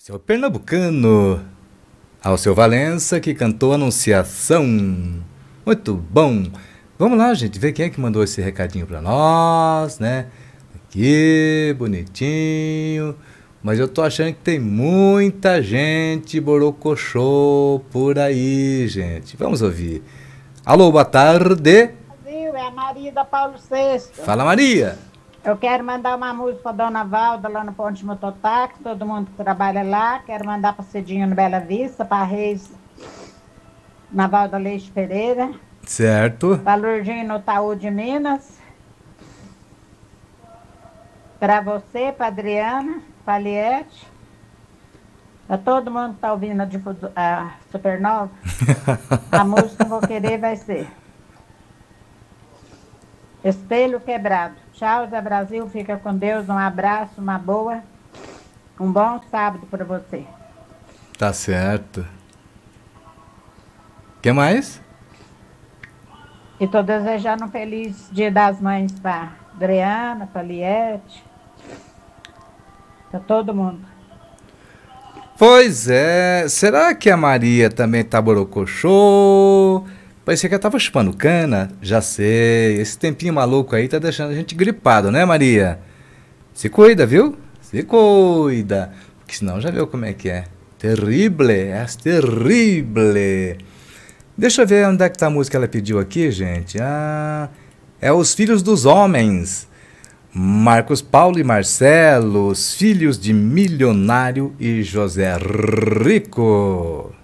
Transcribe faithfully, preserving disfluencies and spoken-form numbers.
Seu Pernambucano, ao seu Valença que cantou Anunciação. Muito bom. Vamos lá, gente, ver quem é que mandou esse recadinho pra nós, né? Aqui, bonitinho. Mas eu tô achando que tem muita gente borocochô por aí, gente. Vamos ouvir. Alô, boa tarde. Brasil, é a Maria da Paulo sexto. Fala, Maria. Eu quero mandar uma música para Dona Valda lá no Ponte Mototáxi, todo mundo que trabalha lá. Quero mandar para Cedinho no Bela Vista, para Reis na Valda Leite Pereira, Certo. para Lourdinho no Itaú de Minas, para você, para Adriana, para Liette, para todo mundo que está ouvindo a, difuso- a Supernova. A música que eu vou querer vai ser Espelho Quebrado. Tchau, Zé Brasil. Fica com Deus. Um abraço, uma boa. Um bom sábado para você. Tá certo. Que mais? E tô desejando um feliz Dia das Mães para Adriana, para Liette, para todo mundo. Pois é, será que a Maria também tá borocochô? Parecia que ela tava chupando cana, já sei. Esse tempinho maluco aí tá deixando a gente gripado, né, Maria? Se cuida, viu? Se cuida. Porque senão já viu como é que é. Terrible, é terrible. Deixa eu ver onde é que tá a música que ela pediu aqui, gente. Ah, é Os Filhos dos Homens. Marcos Paulo e Marcelo, os filhos de Milionário e José Rico.